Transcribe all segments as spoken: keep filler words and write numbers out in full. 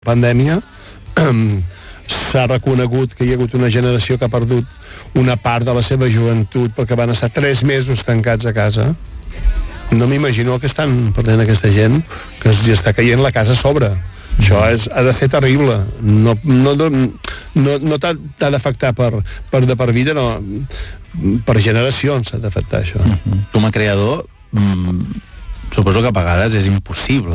pandèmia s'ha reconegut que hi ha hagut una generació que ha perdut una part de la seva joventut perquè van estar tres mesos tancats a casa. No m'imagino el que estan perdent aquesta gent, que els està caient la casa a sobre. Això és, ha de ser terrible. No, no, no, no, no t'ha, t'ha d'afectar per, per de per vida, no, per generacions s'ha d'afectar això. Mm-hmm. Com a creador, mm, suposo que a vegades és impossible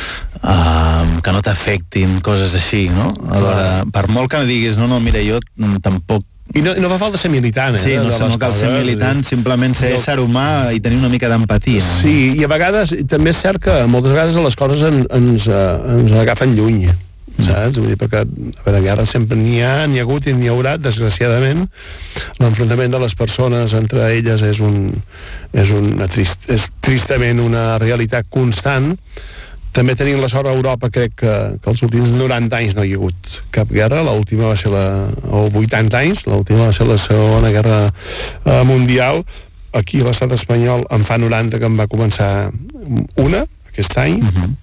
uh, que no t'afectin coses així, no? Alhora, per molt que no diguis, no, no, mira, jo mm, tampoc... I no, no fa falta ser militant, eh? Sí, no, no cal ser militant, simplement ser ésser humà i tenir una mica d'empatia. No? Sí, i a vegades, també és cert que moltes vegades les coses en, ens, uh, ens agafen lluny, saps? Vull dir, perquè a veure, guerra sempre n'hi ha, n'hi ha hagut i n'hi haurà, desgraciadament. L'enfrontament de les persones entre elles és un és una trist, és tristament una realitat constant. També tenim la sort a Europa, crec que, que els últims noranta anys no hi ha hagut cap guerra. L'última va ser la, o vuitanta anys, l'última va ser la segona guerra eh, mundial. Aquí a l'estat espanyol en fa noranta que en va començar una, aquest any. Uh-huh.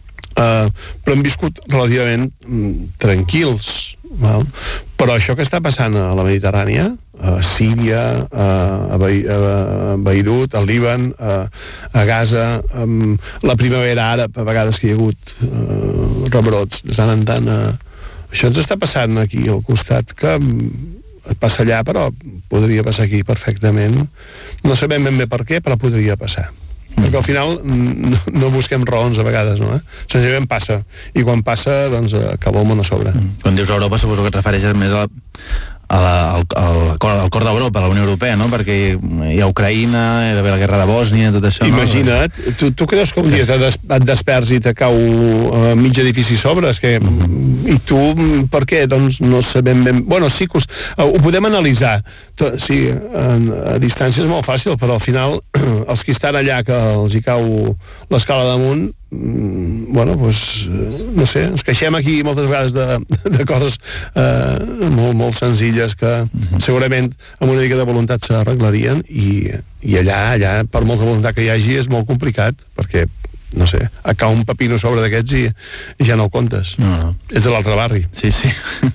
Uh, però hem viscut relativament mm, tranquils, val? Però això que està passant a la Mediterrània, a Síria, a, Be a Beirut, al Líban, a, a Gaza, um, la primavera àrab, a vegades que hi ha hagut uh, rebrots de tant en tant, uh, això ens està passant aquí al costat, que et passa allà, però podria passar aquí perfectament. No sabem ben bé per què, però podria passar. Perquè al final no, no busquem raons a vegades, no? Eh? Senzillament passa, i quan passa doncs acaba el món a sobre. Quan dius Europa suposo que et refereixes més a, a la, al, al, al cor d'Europa, a la Unió Europea, no? Perquè hi ha Ucraïna, hi ha d'haver la guerra de Bòsnia, tot això. Imagina't, no? tu, tu creus que un dia des, et desperts i te cau uh, mig edifici a sobre? És que, mm-hmm. I tu, per què? Doncs no sabem ben... Bueno, sí que us, uh, ho podem analitzar. Tot, sí, a, a distància és molt fàcil, però al final els que estan allà que els hi cau l'escala damunt, mm, bueno, doncs, no sé, ens queixem aquí moltes vegades de, de coses eh, molt, molt senzilles que uh-huh. segurament amb una mica de voluntat s'arreglarien, i, i allà, allà, per molta voluntat que hi hagi, és molt complicat, perquè, no sé, et cau un pepino sobre d'aquests i, i ja no el comptes. No, no. Ets de l'altre barri. Sí, sí.